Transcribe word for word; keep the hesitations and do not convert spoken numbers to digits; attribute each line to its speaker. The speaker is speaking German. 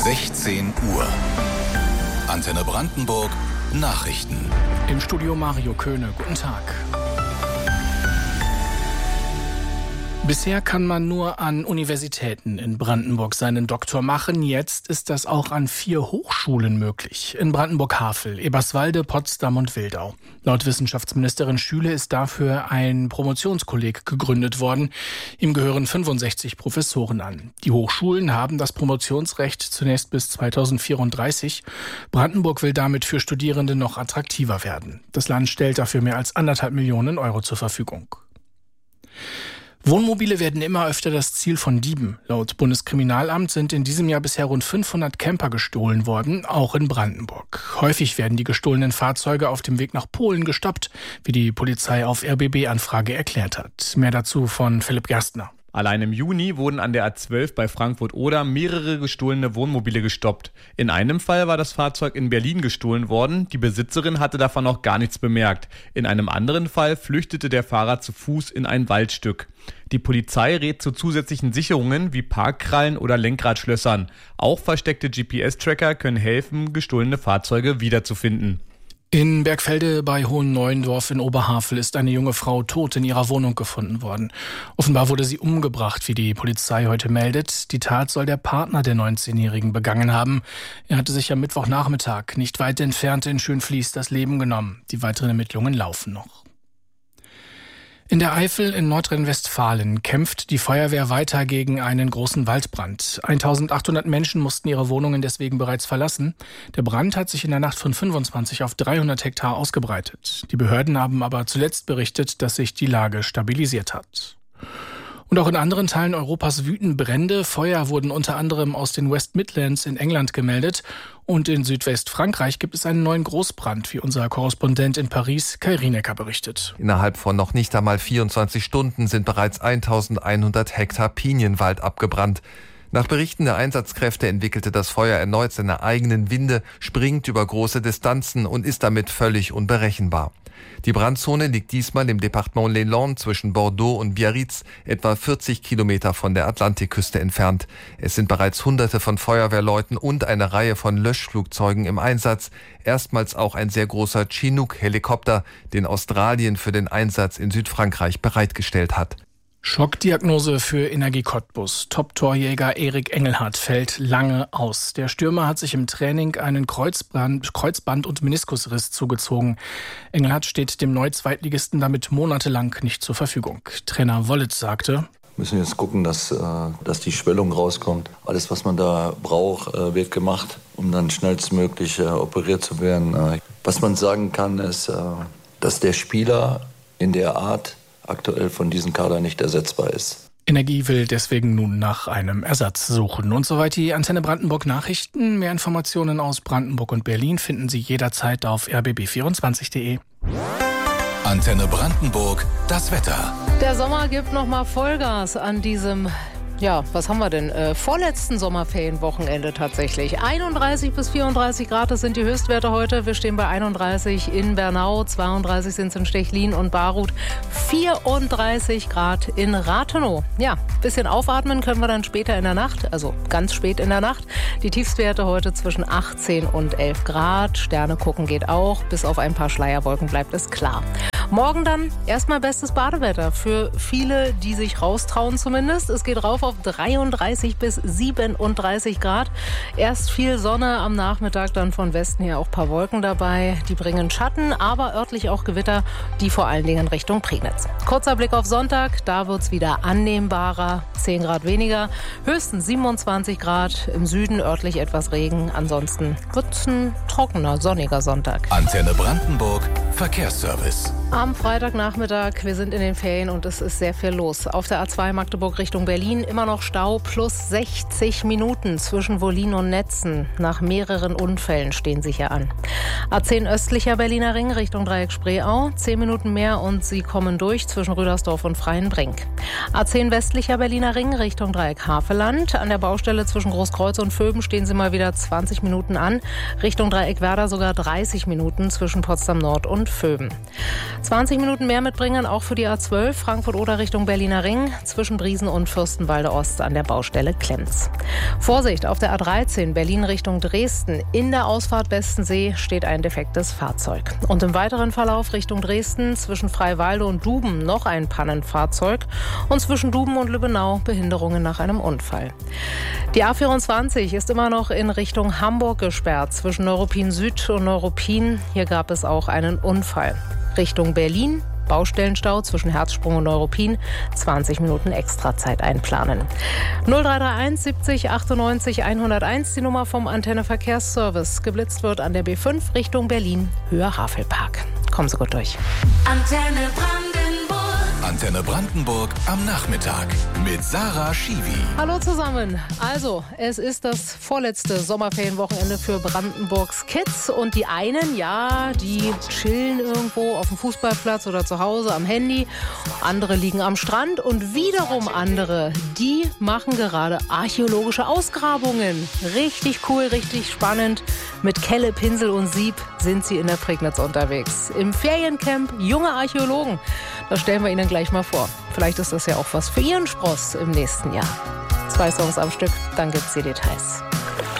Speaker 1: sechzehn Uhr. Antenne Brandenburg Nachrichten.
Speaker 2: Im Studio Mario Köhne. Guten Tag. Bisher kann man nur an Universitäten in Brandenburg seinen Doktor machen. Jetzt ist das auch an vier Hochschulen möglich. In Brandenburg-Havel, Eberswalde, Potsdam und Wildau. Laut Wissenschaftsministerin Schüle ist dafür ein Promotionskolleg gegründet worden. Ihm gehören fünfundsechzig Professoren an. Die Hochschulen haben das Promotionsrecht zunächst bis zweitausendvierunddreißig. Brandenburg will damit für Studierende noch attraktiver werden. Das Land stellt dafür mehr als anderthalb Millionen Euro zur Verfügung. Wohnmobile werden immer öfter das Ziel von Dieben. Laut Bundeskriminalamt sind in diesem Jahr bisher rund fünfhundert Camper gestohlen worden, auch in Brandenburg. Häufig werden die gestohlenen Fahrzeuge auf dem Weg nach Polen gestoppt, wie die Polizei auf R B B-Anfrage erklärt hat. Mehr dazu von Philipp Gerstner.
Speaker 3: Allein im Juni wurden an der A zwölf bei Frankfurt-Oder mehrere gestohlene Wohnmobile gestoppt. In einem Fall war das Fahrzeug in Berlin gestohlen worden. Die Besitzerin hatte davon noch gar nichts bemerkt. In einem anderen Fall flüchtete der Fahrer zu Fuß in ein Waldstück. Die Polizei rät zu zusätzlichen Sicherungen wie Parkkrallen oder Lenkradschlössern. Auch versteckte G P S-Tracker können helfen, gestohlene Fahrzeuge wiederzufinden.
Speaker 2: In Bergfelde bei Hohenneuendorf in Oberhavel ist eine junge Frau tot in ihrer Wohnung gefunden worden. Offenbar wurde sie umgebracht, wie die Polizei heute meldet. Die Tat soll der Partner der neunzehnjährigen begangen haben. Er hatte sich am Mittwochnachmittag nicht weit entfernt in Schönfließ das Leben genommen. Die weiteren Ermittlungen laufen noch. In der Eifel in Nordrhein-Westfalen kämpft die Feuerwehr weiter gegen einen großen Waldbrand. eintausendachthundert Menschen mussten ihre Wohnungen deswegen bereits verlassen. Der Brand hat sich in der Nacht von fünfundzwanzig auf dreihundert Hektar ausgebreitet. Die Behörden haben aber zuletzt berichtet, dass sich die Lage stabilisiert hat. Und auch in anderen Teilen Europas wüten Brände. Feuer wurden unter anderem aus den West Midlands in England gemeldet. Und in Südwestfrankreich gibt es einen neuen Großbrand, wie unser Korrespondent in Paris, Kai Rienecker, berichtet.
Speaker 4: Innerhalb von noch nicht einmal vierundzwanzig Stunden sind bereits eintausendeinhundert Hektar Pinienwald abgebrannt. Nach Berichten der Einsatzkräfte entwickelte das Feuer erneut seine eigenen Winde, springt über große Distanzen und ist damit völlig unberechenbar. Die Brandzone liegt diesmal im Departement Les Landes zwischen Bordeaux und Biarritz, etwa vierzig Kilometer von der Atlantikküste entfernt. Es sind bereits Hunderte von Feuerwehrleuten und eine Reihe von Löschflugzeugen im Einsatz. Erstmals auch ein sehr großer Chinook-Helikopter, den Australien für den Einsatz in Südfrankreich bereitgestellt hat.
Speaker 2: Schockdiagnose für Energie Cottbus. Top-Torjäger Erik Engelhardt fällt lange aus. Der Stürmer hat sich im Training einen Kreuzband, Kreuzband- und Meniskusriss zugezogen. Engelhardt steht dem Neu-Zweitligisten damit monatelang nicht zur Verfügung. Trainer Wollitz sagte:
Speaker 5: Wir müssen jetzt gucken, dass, dass die Schwellung rauskommt. Alles, was man da braucht, wird gemacht, um dann schnellstmöglich operiert zu werden. Was man sagen kann, ist, dass der Spieler in der Art aktuell von diesem Kader nicht ersetzbar ist.
Speaker 2: Energie will deswegen nun nach einem Ersatz suchen. Und soweit die Antenne Brandenburg Nachrichten. Mehr Informationen aus Brandenburg und Berlin finden Sie jederzeit auf r b b vierundzwanzig punkt d e.
Speaker 1: Antenne Brandenburg, das Wetter.
Speaker 6: Der Sommer gibt noch mal Vollgas an diesem, ja, was haben wir denn? Äh, vorletzten Sommerferienwochenende tatsächlich. einunddreißig bis vierunddreißig Grad, das sind die Höchstwerte heute. Wir stehen bei einunddreißig in Bernau, zweiunddreißig sind es in Stechlin und Baruth, vierunddreißig Grad in Rathenow. Ja, bisschen aufatmen können wir dann später in der Nacht, also ganz spät in der Nacht. Die Tiefstwerte heute zwischen achtzehn und elf Grad. Sterne gucken geht auch, bis auf ein paar Schleierwolken bleibt es klar. Morgen dann erstmal bestes Badewetter für viele, die sich raustrauen zumindest. Es geht rauf auf dreiunddreißig bis siebenunddreißig Grad. Erst viel Sonne am Nachmittag, dann von Westen her auch ein paar Wolken dabei. Die bringen Schatten, aber örtlich auch Gewitter, die vor allen Dingen Richtung Prignitz. Kurzer Blick auf Sonntag, da wird es wieder annehmbarer, zehn Grad weniger, höchstens siebenundzwanzig Grad, im Süden örtlich etwas Regen. Ansonsten wird es ein trockener, sonniger Sonntag.
Speaker 1: Antenne Brandenburg, Verkehrsservice.
Speaker 6: Am Freitagnachmittag, wir sind in den Ferien und es ist sehr viel los. Auf der A zwei Magdeburg Richtung Berlin immer noch Stau, plus sechzig Minuten zwischen Wollin und Netzen. Nach mehreren Unfällen stehen sie hier an. A zehn östlicher Berliner Ring Richtung Dreieck Spreeau, zehn Minuten mehr und sie kommen durch zwischen Rüdersdorf und Freienbrink. A zehn westlicher Berliner Ring Richtung Dreieck Havelland. An der Baustelle zwischen Großkreuz und Vöben stehen sie mal wieder zwanzig Minuten an. Richtung Dreieck Werder sogar dreißig Minuten zwischen Potsdam Nord und Vöben. zwanzig Minuten mehr mitbringen, auch für die A zwölf, Frankfurt-Oder Richtung Berliner Ring, zwischen Briesen und Fürstenwalde Ost an der Baustelle Klemms. Vorsicht, auf der A dreizehn, Berlin Richtung Dresden. In der Ausfahrt Bestensee steht ein defektes Fahrzeug. Und im weiteren Verlauf Richtung Dresden, zwischen Freiwalde und Duben noch ein Pannenfahrzeug. Und zwischen Duben und Lübbenau Behinderungen nach einem Unfall. Die A vierundzwanzig ist immer noch in Richtung Hamburg gesperrt, zwischen Neuruppin Süd und Neuruppin. Hier gab es auch einen Unfall. Richtung Berlin, Baustellenstau zwischen Herzsprung und Neuruppin, zwanzig Minuten Extrazeit einplanen. null drei drei eins siebzig achtundneunzig hunderteins, die Nummer vom Antenne Verkehrsservice. Geblitzt wird an der B fünf Richtung Berlin, Höhe Havelpark. Kommen Sie gut durch.
Speaker 1: Antenne Brandenburg. Antenne Brandenburg am Nachmittag mit Sarah Schiwi.
Speaker 6: Hallo zusammen. Also, es ist das vorletzte Sommerferienwochenende für Brandenburgs Kids. Und die einen, ja, die chillen irgendwo auf dem Fußballplatz oder zu Hause am Handy. Andere liegen am Strand. Und wiederum andere, die machen gerade archäologische Ausgrabungen. Richtig cool, richtig spannend. Mit Kelle, Pinsel und Sieb sind sie in der Prignitz unterwegs. Im Feriencamp Junge Archäologen. Das stellen wir Ihnen gleich mal vor. Vielleicht ist das ja auch was für Ihren Spross im nächsten Jahr. Zwei Songs am Stück, dann gibt's die Details.